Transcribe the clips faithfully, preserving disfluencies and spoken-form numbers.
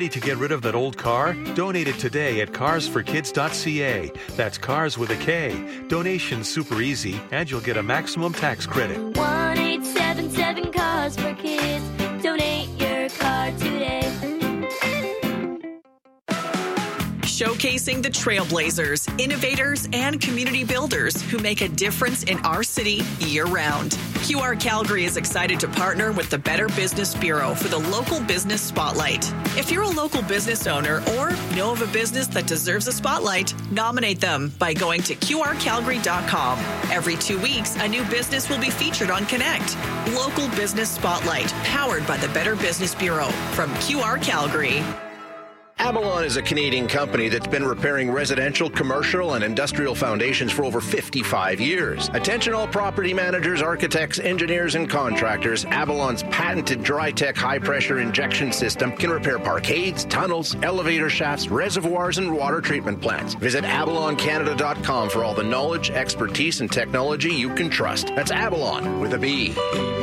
Ready to get rid of that old car? Donate it today at cars for kids dot c a. That's cars with a K. Donation's super easy, and you'll get a maximum tax credit. one eight seven seven Cars for Kids. Donate your car today. Showcasing the trailblazers, innovators, and community builders who make a difference in our city year-round. Q R Calgary is excited to partner with the Better Business Bureau for the Local Business Spotlight. If you're a local business owner or know of a business that deserves a spotlight, nominate them by going to Q R Calgary dot com. Every two weeks, a new business will be featured on Connect. Local Business Spotlight, powered by the Better Business Bureau from Q R Calgary. Avalon is a Canadian company that's been repairing residential, commercial, and industrial foundations for over fifty-five years. Attention all property managers, architects, engineers, and contractors. Avalon's patented DryTech high-pressure injection system can repair parkades, tunnels, elevator shafts, reservoirs, and water treatment plants. Visit Avalon Canada dot com for all the knowledge, expertise, and technology you can trust. That's Avalon with a B.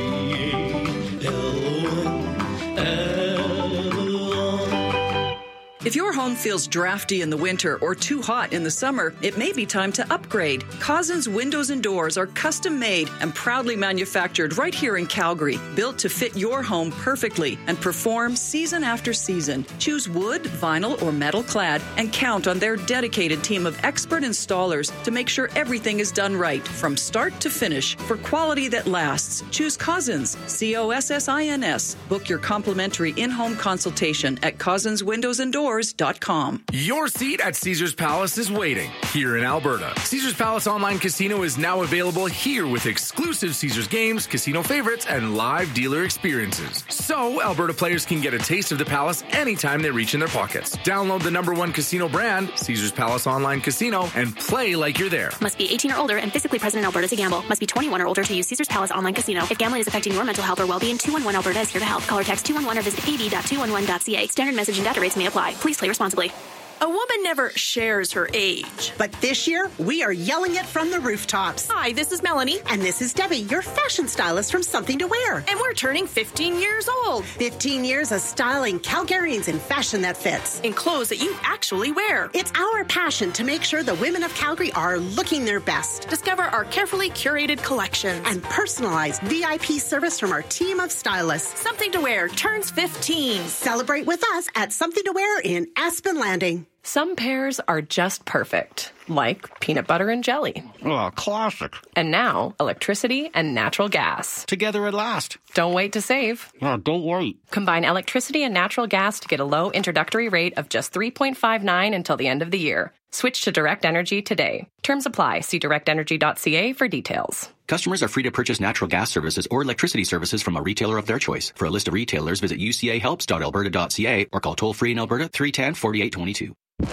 If your home feels drafty in the winter or too hot in the summer, it may be time to upgrade. Cousins Windows and Doors are custom made and proudly manufactured right here in Calgary, built to fit your home perfectly and perform season after season. Choose wood, vinyl, or metal clad and count on their dedicated team of expert installers to make sure everything is done right from start to finish. For quality that lasts, choose Cousins, C O S S I N S. Book your complimentary in-home consultation at cousins windows and doors dot com. Your seat at Caesars Palace is waiting here in Alberta. Caesars Palace Online Casino is now available here with exclusive Caesars games, casino favorites, and live dealer experiences. So Alberta players can get a taste of the Palace anytime they reach in their pockets. Download the number one casino brand, Caesars Palace Online Casino, and play like you're there. Must be eighteen or older and physically present in Alberta to gamble. Must be twenty-one or older to use Caesars Palace Online Casino. If gambling is affecting your mental health or well-being, two one one Alberta is here to help. Call or text two one one or visit a b dot two one one dot c a. Standard message and data rates may apply. Please play responsibly. A woman never shares her age. But this year, we are yelling it from the rooftops. Hi, this is Melanie. And this is Debbie, your fashion stylist from Something to Wear. And we're turning fifteen years old. fifteen years of styling Calgarians in fashion that fits. In clothes that you actually wear. It's our passion to make sure the women of Calgary are looking their best. Discover our carefully curated collections. And personalized V I P service from our team of stylists. Something to Wear turns fifteen. Celebrate with us at Something to Wear in Aspen Landing. Some pairs are just perfect, like peanut butter and jelly. Oh, classic. And now, electricity and natural gas. Together at last. Don't wait to save. Oh, don't wait. Combine electricity and natural gas to get a low introductory rate of just three point five nine until the end of the year. Switch to Direct Energy today. Terms apply. See direct energy dot c a for details. Customers are free to purchase natural gas services or electricity services from a retailer of their choice. For a list of retailers, visit u c a helps dot alberta dot c a or call toll-free in Alberta three one zero, four eight two two.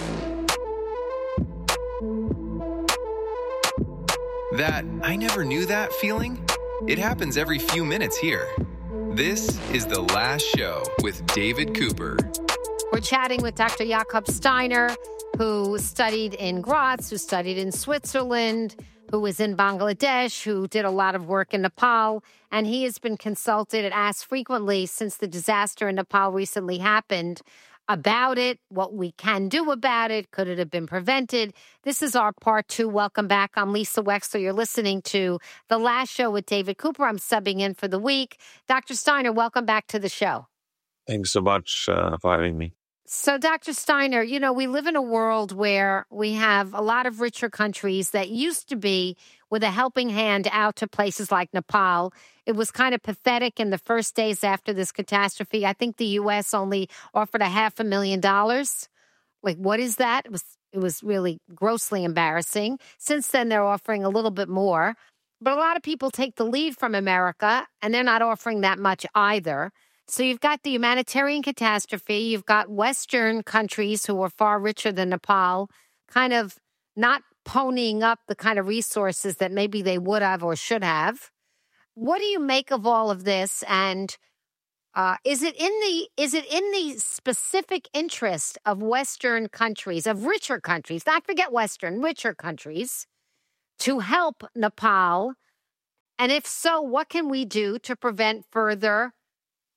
That I never knew that feeling? It happens every few minutes here. This is The Last Show with David Cooper. We're chatting with Doctor Jakob Steiner, who studied in Graz, who studied in Switzerland, who was in Bangladesh, who did a lot of work in Nepal, and he has been consulted and asked frequently since the disaster in Nepal recently happened about it, what we can do about it, could it have been prevented? This is our part two. Welcome back. I'm Lisa Wexler. You're listening to The Last Show with David Cooper. I'm subbing in for the week. Doctor Steiner, welcome back to the show. Thanks so much uh, for having me. So, Doctor Steiner, you know, we live in a world where we have a lot of richer countries that used to be with a helping hand out to places like Nepal. It was kind of pathetic in the first days after this catastrophe. I think the U S only offered a half a million dollars. Like, what is that? It was, it was really grossly embarrassing. Since then, they're offering a little bit more. But a lot of people take the lead from America, and they're not offering that much either. So you've got the humanitarian catastrophe. You've got Western countries who are far richer than Nepal kind of not ponying up the kind of resources that maybe they would have or should have. What do you make of all of this? And uh, is it in the is it in the specific interest of Western countries, of richer countries, not forget Western, richer countries, to help Nepal? And if so, what can we do to prevent further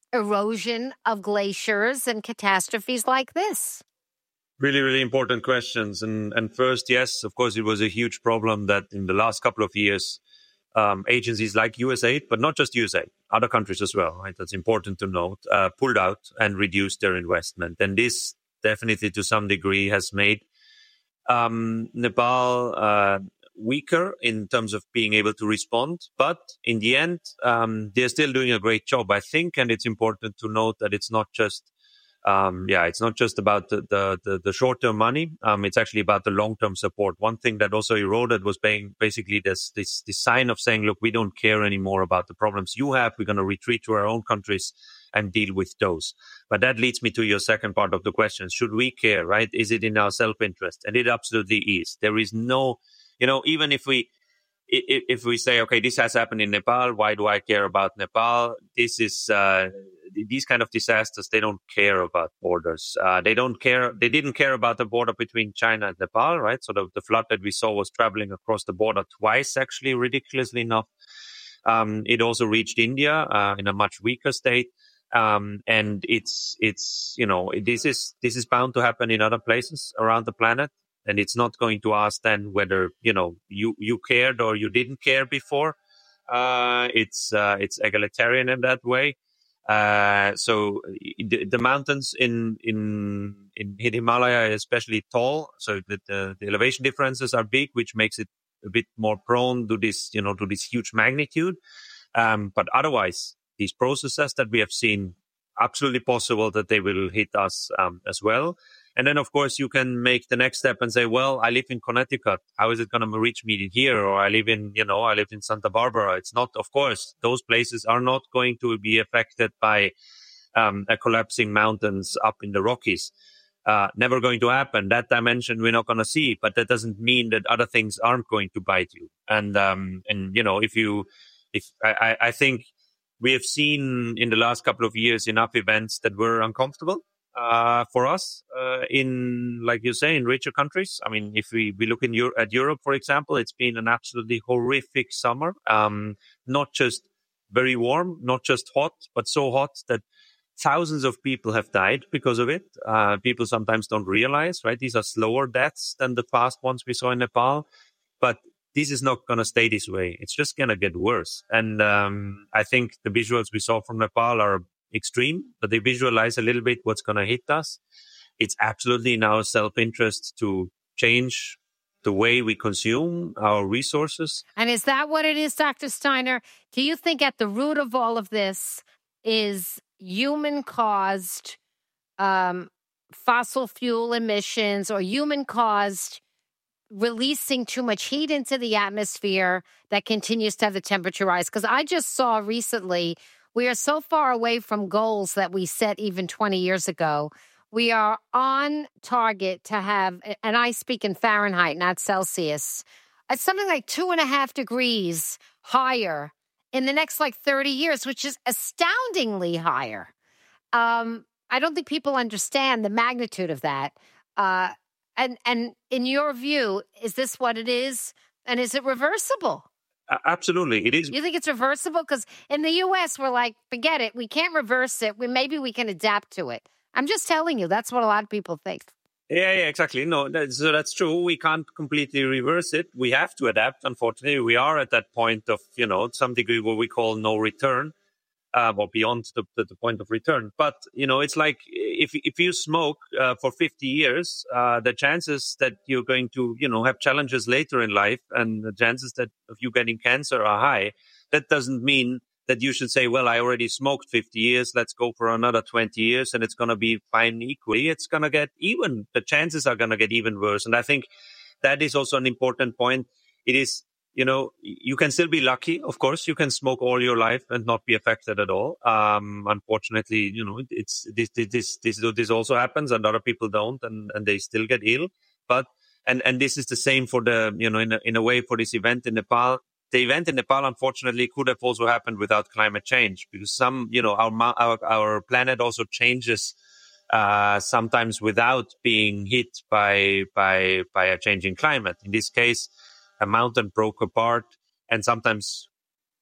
erosion of glaciers and catastrophes like this? Really, really important questions. And and first, yes, of course, it was a huge problem that in the last couple of years, um, agencies like U S A I D, but not just U S A I D, other countries as well, right? That's important to note, uh, pulled out and reduced their investment. And this definitely to some degree has made um, Nepal uh, weaker in terms of being able to respond. But in the end, um, they're still doing a great job, I think. And it's important to note that it's not just Um, yeah, it's not just about the, the, the, the short-term money. Um, it's actually about the long-term support. One thing that also eroded was being basically this, this, this sign of saying, look, we don't care anymore about the problems you have. We're going to retreat to our own countries and deal with those. But that leads me to your second part of the question. Should we care, right? Is it in our self-interest? And it absolutely is. There is no, you know, even if we, if, if we say, okay, this has happened in Nepal, why do I care about Nepal? This is, uh, these kind of disasters, they don't care about borders. Uh, they don't care. They didn't care about the border between China and Nepal, right? So the, the flood that we saw was traveling across the border twice, actually, ridiculously enough. Um, it also reached India uh, in a much weaker state. Um, and it's, it's, you know, this is, this is bound to happen in other places around the planet. And it's not going to ask then whether, you know, you, you cared or you didn't care before. Uh, it's, uh, it's egalitarian in that way. Uh, so the, the mountains in, in, in Himalaya are especially tall. So the, the, the elevation differences are big, which makes it a bit more prone to this, you know, to this huge magnitude. Um, but otherwise, these processes that we have seen, absolutely possible that they will hit us, um, as well. And then, of course, you can make the next step and say, well, I live in Connecticut. How is it going to reach me here? Or I live in, you know, I live in Santa Barbara. It's not, of course, those places are not going to be affected by um, a collapsing mountains up in the Rockies. Uh, never going to happen. That dimension we're not going to see, but that doesn't mean that other things aren't going to bite you. And, um, and, you know, if you, if I, I think we have seen in the last couple of years enough events that were uncomfortable. Uh, for us, uh, in, like you say, in richer countries. I mean, if we, we look in Euro- at Europe, for example, it's been an absolutely horrific summer. Um, not just very warm, not just hot, but so hot that thousands of people have died because of it. Uh, people sometimes don't realize, right? These are slower deaths than the past ones we saw in Nepal. But this is not going to stay this way. It's just going to get worse. And, um, I think the visuals we saw from Nepal are extreme, but they visualize a little bit what's going to hit us. It's absolutely in our self-interest to change the way we consume our resources. And is that what it is, Doctor Steiner? Do you think at the root of all of this is human-caused um, fossil fuel emissions or human-caused releasing too much heat into the atmosphere that continues to have the temperature rise? Because I just saw recently we are so far away from goals that we set even twenty years ago. We are on target to have, and I speak in Fahrenheit, not Celsius, it's something like two and a half degrees higher in the next like thirty years, which is astoundingly higher. Um, I don't think people understand the magnitude of that. Uh, and, and in your view, is this what it is? And is it reversible? Absolutely, it is. You think it's reversible? Because in the U S, we're like, forget it. We can't reverse it. We, maybe we can adapt to it. I'm just telling you, that's what a lot of people think. Yeah, yeah, exactly. No, that's, so that's true. We can't completely reverse it. We have to adapt. Unfortunately, we are at that point of, you know, some degree what we call no return, uh, or beyond the, the, the point of return. But, you know, it's like if if you smoke uh, for fifty years, uh, the chances that you're going to, you know, have challenges later in life and the chances that of you getting cancer are high. That doesn't mean that you should say, well, I already smoked fifty years. Let's go for another twenty years and it's going to be fine equally. It's going to get even. The chances are going to get even worse. And I think that is also an important point. It is, you know, you can still be lucky. Of course, you can smoke all your life and not be affected at all. Um, unfortunately, you know, it's this, this, this, this also happens and other people don't and, and they still get ill. But, and, and this is the same for the, you know, in a, in a way for this event in Nepal. The event in Nepal, unfortunately, could have also happened without climate change because some, you know, our, our, our planet also changes, uh, sometimes without being hit by, by, by a changing climate. In this case, a mountain broke apart and sometimes